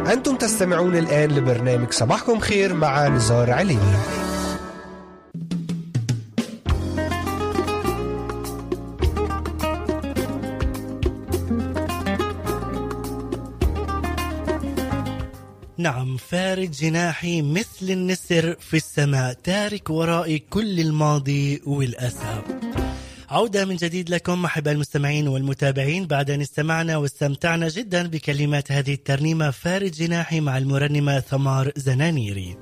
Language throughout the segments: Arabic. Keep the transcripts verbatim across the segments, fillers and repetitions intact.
أنتم تستمعون الآن لبرنامج صباحكم خير مع نزار عليني. نعم، فارد جناحي مثل النسر في السماء، تارك ورائي كل الماضي والأسى. عودة من جديد لكم أحباء المستمعين والمتابعين بعد أن استمعنا واستمتعنا جدا بكلمات هذه الترنيمة فارد جناحي مع المرنمة ثمار زنانيري.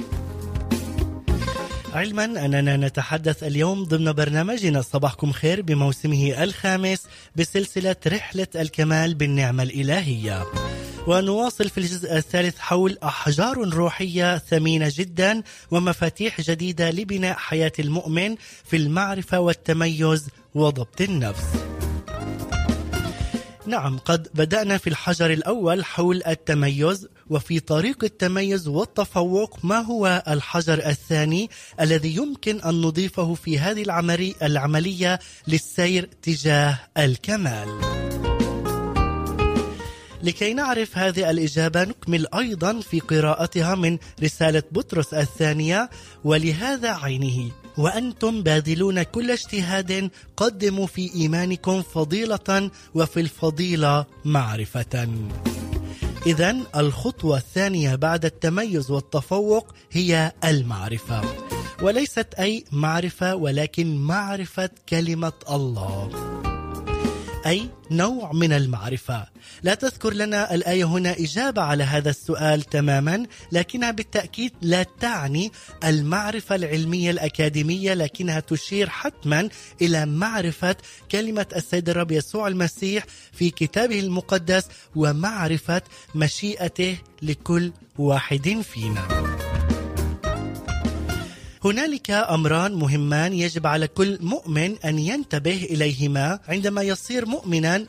علما أننا نتحدث اليوم ضمن برنامجنا صباحكم خير بموسمه الخامس بسلسلة رحلة الكمال بالنعمة الإلهية، ونواصل في الجزء الثالث حول أحجار روحية ثمينة جدا ومفاتيح جديدة لبناء حياة المؤمن في المعرفة والتميز وضبط النفس. نعم، قد بدأنا في الحجر الأول حول التميز، وفي طريق التميز والتفوق ما هو الحجر الثاني الذي يمكن أن نضيفه في هذه العملية للسير تجاه الكمال؟ لكي نعرف هذه الإجابة نكمل أيضا في قراءتها من رسالة بطرس الثانية، ولهذا عينه وأنتم باذلون كل اجتهاد قدموا في إيمانكم فضيلة وفي الفضيلة معرفة. إذن الخطوة الثانية بعد التميز والتفوق هي المعرفة، وليست أي معرفة ولكن معرفة كلمة الله، أي نوع من المعرفة. لا تذكر لنا الآية هنا إجابة على هذا السؤال تماما، لكنها بالتأكيد لا تعني المعرفة العلمية الأكاديمية، لكنها تشير حتما إلى معرفة كلمة السيد الرب يسوع المسيح في كتابه المقدس ومعرفة مشيئته لكل واحد فينا. هنالك أمران مهمان يجب على كل مؤمن أن ينتبه إليهما عندما يصير مؤمنا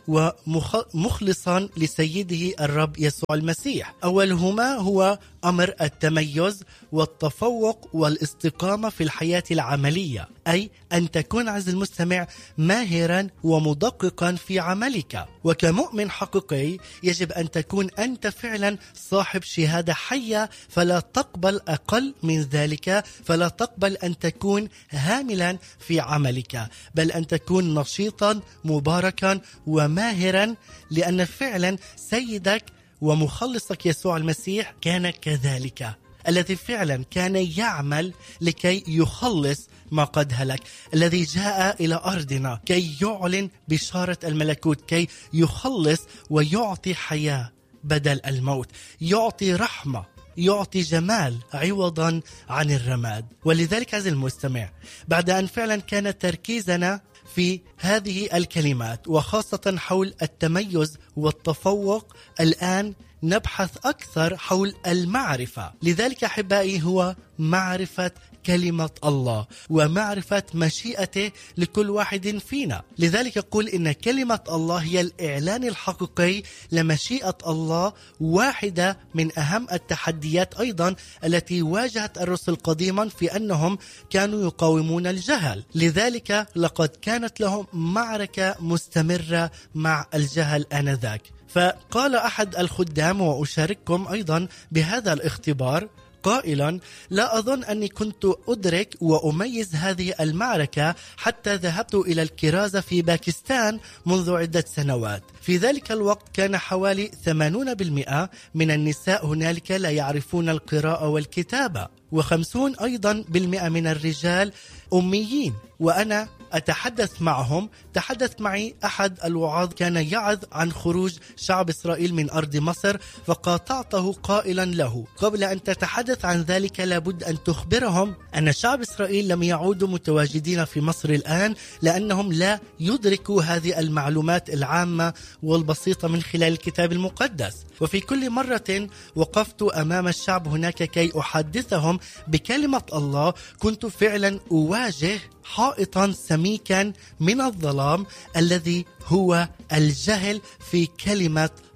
ومخلصا لسيده الرب يسوع المسيح. أولهما هو أمر التميز والتفوق والاستقامة في الحياة العملية، أي أن تكون عز المستمع ماهرا ومدققا في عملك. وكمؤمن حقيقي يجب أن تكون أنت فعلا صاحب شهادة حية، فلا تقبل أقل من ذلك، فلا تقبل أن تكون هاملا في عملك، بل أن تكون نشيطا مباركا وماهرا، لأن فعلا سيدك ومخلصك يسوع المسيح كان كذلك، الذي فعلا كان يعمل لكي يخلص ما قد هلك، الذي جاء إلى أرضنا كي يعلن بشارة الملكوت، كي يخلص ويعطي حياة بدل الموت، يعطي رحمة، يعطي جمال عوضا عن الرماد. ولذلك عزيزي المستمع، بعد أن فعلا كان تركيزنا في هذه الكلمات وخاصة حول التميز والتفوق، الآن نبحث أكثر حول المعرفة. لذلك أحبائي هو معرفة كلمة الله ومعرفة مشيئته لكل واحد فينا. لذلك يقول إن كلمة الله هي الإعلان الحقيقي لمشيئة الله، واحدة من أهم التحديات أيضا التي واجهت الرسل قديما في أنهم كانوا يقاومون الجهل. لذلك لقد كانت لهم معركة مستمرة مع الجهل آنذاك. فقال أحد الخدام وأشارككم أيضا بهذا الاختبار قائلا: لا أظن أني كنت أدرك وأميز هذه المعركة حتى ذهبت إلى الكرازة في باكستان منذ عدة سنوات. في ذلك الوقت كان حوالي ثمانين بالمئة من النساء هنالك لا يعرفون القراءة والكتابة، وخمسون أيضا بالمئة من الرجال أميين. وأنا أتحدث معهم. تحدث معي أحد الوعاظ كان يعظ عن خروج شعب إسرائيل من أرض مصر، فقاطعته قائلا له: قبل أن تتحدث عن ذلك لابد أن تخبرهم أن شعب إسرائيل لم يعودوا متواجدين في مصر الآن، لأنهم لا يدركوا هذه المعلومات العامة والبسيطة من خلال الكتاب المقدس. وفي كل مرة وقفت أمام الشعب هناك كي أحدثهم بكلمة الله، كنت فعلا أواجه حائطا سميكا من الظلام الذي هو الجهل في كلمة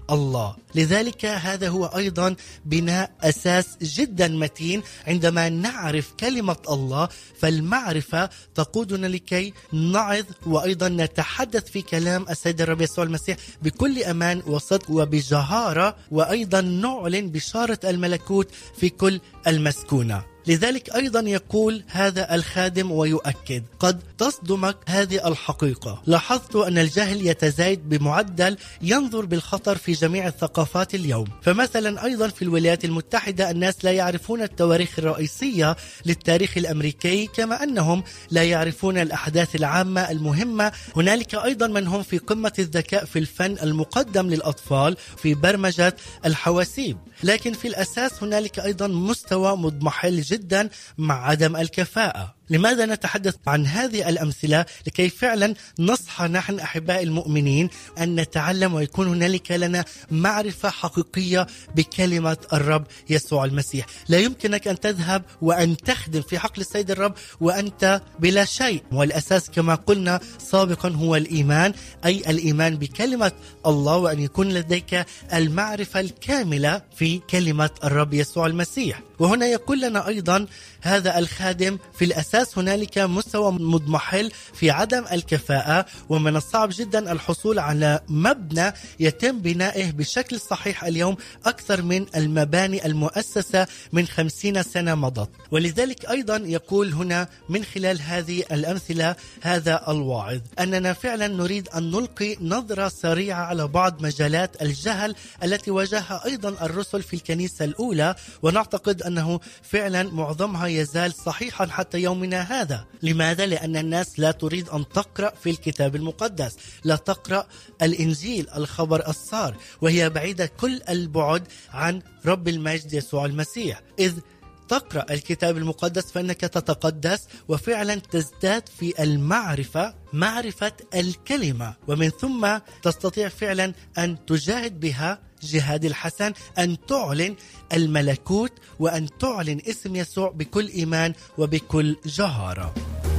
الله. لذلك هذا هو أيضا بناء أساس جدا متين. عندما نعرف كلمة الله فالمعرفة تقودنا لكي نعظ وأيضا نتحدث في كلام السيد الرب يسوع المسيح بكل أمان وصدق وبجهارة، وأيضا نعلن بشارة الملكوت في كل المسكونة. لذلك أيضا يقول هذا الخادم ويؤكد: قد تصدمك هذه الحقيقة، لاحظت أن الجهل يتزايد بمعدل ينظر بالخطر في جميع الثقافات اليوم. فمثلا أيضا في الولايات المتحدة الناس لا يعرفون التواريخ الرئيسية للتاريخ الأمريكي، كما أنهم لا يعرفون الأحداث العامة المهمة. هنالك أيضا من هم في قمة الذكاء في الفن المقدم للأطفال في برمجة الحواسيب، لكن في الأساس هنالك أيضا مستوى مضمحل جدا مع عدم الكفاءة. لماذا نتحدث عن هذه الأمثلة؟ لكي فعلا نصحى نحن أحباء المؤمنين أن نتعلم ويكون هنالك لنا معرفة حقيقية بكلمة الرب يسوع المسيح. لا يمكنك أن تذهب وأن تخدم في حقل السيد الرب وأنت بلا شيء، والأساس كما قلنا سابقا هو الإيمان، أي الإيمان بكلمة الله، وأن يكون لديك المعرفة الكاملة في كلمة الرب يسوع المسيح. وهنا يقول لنا أيضا هذا الخادم: في الأساس هنالك مستوى مضمحل في عدم الكفاءة، ومن الصعب جدا الحصول على مبنى يتم بنائه بشكل صحيح اليوم أكثر من المباني المؤسسة من خمسين سنة مضت. ولذلك أيضا يقول هنا من خلال هذه الأمثلة هذا الواعظ أننا فعلا نريد أن نلقي نظرة سريعة على بعض مجالات الجهل التي واجهها أيضا الرسل في الكنيسة الأولى، ونعتقد أنه فعلا معظمها يزال صحيحا حتى يومنا هذا. لماذا؟ لأن الناس لا تريد أن تقرأ في الكتاب المقدس، لا تقرأ الإنجيل الخبر السار، وهي بعيدة كل البعد عن رب المجد يسوع المسيح. إذ تقرأ الكتاب المقدس فإنك تتقدس وفعلا تزداد في المعرفة، معرفة الكلمة، ومن ثم تستطيع فعلا أن تجاهد بها جهاد الحسن، أن تعلن الملكوت وأن تعلن اسم يسوع بكل إيمان وبكل جهارة.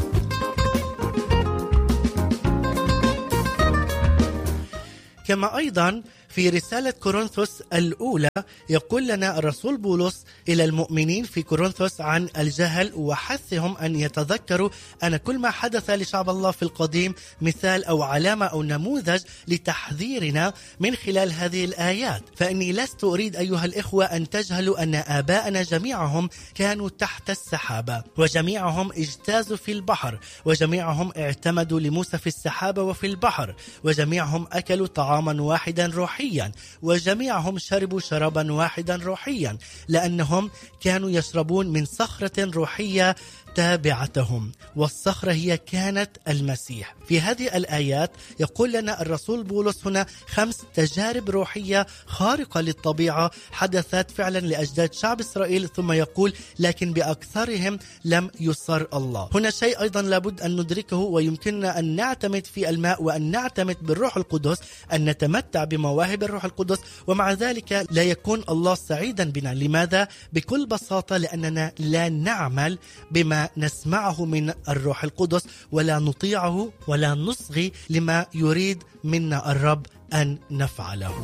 كما أيضا في رسالة كورنثوس الأولى يقول لنا الرسول بولس إلى المؤمنين في كورنثوس عن الجهل وحثهم أن يتذكروا أن كل ما حدث لشعب الله في القديم مثال أو علامة أو نموذج لتحذيرنا من خلال هذه الآيات. فإني لست أريد أيها الإخوة أن تجهلوا أن آباءنا جميعهم كانوا تحت السحابة، وجميعهم اجتازوا في البحر، وجميعهم اعتمدوا لموسى في السحابة وفي البحر، وجميعهم أكلوا طعاما واحدا روحيا، وجميعهم شربوا شرابا واحدا روحيا، لأنهم كانوا يشربون من صخرة روحية تابعتهم، والصخرة هي كانت المسيح. في هذه الآيات يقول لنا الرسول بولس هنا خمس تجارب روحية خارقة للطبيعة حدثت فعلا لأجداد شعب إسرائيل، ثم يقول لكن بأكثرهم لم يسر الله. هنا شيء أيضا لابد أن ندركه، ويمكننا أن نعتمد في الماء وأن نعتمد بالروح القدس، أن نتمتع بمواهب الروح القدس، ومع ذلك لا يكون الله سعيدا بنا. لماذا؟ بكل بساطة لأننا لا نعمل بما نسمعه من الروح القدس، ولا نطيعه ولا نصغي لما يريد منا الرب أن نفعله.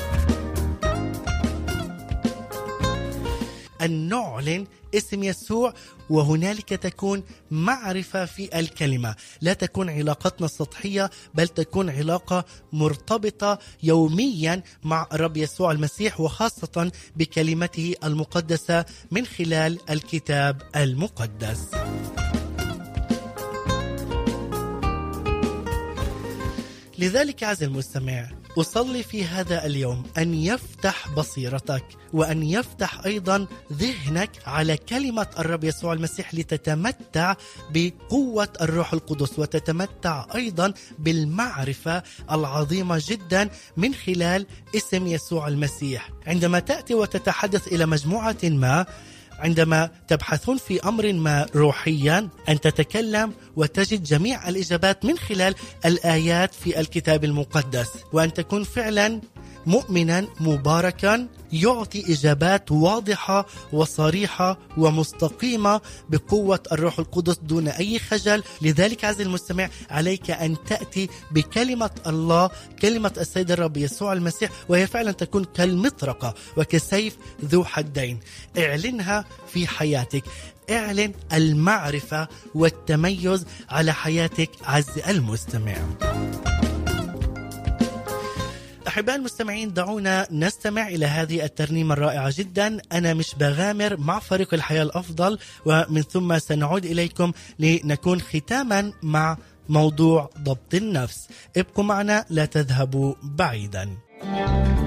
أن نعلن اسم يسوع، وهنالك تكون معرفة في الكلمة، لا تكون علاقتنا سطحية، بل تكون علاقة مرتبطة يوميا مع الرب يسوع المسيح، وخاصة بكلمته المقدسة من خلال الكتاب المقدس. لذلك عزيزي المستمع، أصلي في هذا اليوم أن يفتح بصيرتك وأن يفتح أيضا ذهنك على كلمة الرب يسوع المسيح، لتتمتع بقوة الروح القدس وتتمتع أيضا بالمعرفة العظيمة جدا من خلال اسم يسوع المسيح. عندما تأتي وتتحدث إلى مجموعة ما، عندما تبحثون في أمر ما روحيا، أن تتكلم وتجد جميع الإجابات من خلال الآيات في الكتاب المقدس، وأن تكون فعلا مؤمنا مباركا يعطي إجابات واضحة وصريحة ومستقيمة بقوة الروح القدس دون أي خجل. لذلك عزيزي المستمع عليك أن تأتي بكلمة الله، كلمة السيد الرب يسوع المسيح، وهي فعلا تكون كالمطرقة وكسيف ذو حدين. اعلنها في حياتك، اعلن المعرفة والتميز على حياتك عزيزي المستمع. أحباء المستمعين، دعونا نستمع إلى هذه الترنيمة الرائعة جدا، أنا مش بغامر، مع فريق الحياة الأفضل، ومن ثم سنعود إليكم لنكون ختاما مع موضوع ضبط النفس. ابقوا معنا، لا تذهبوا بعيدا.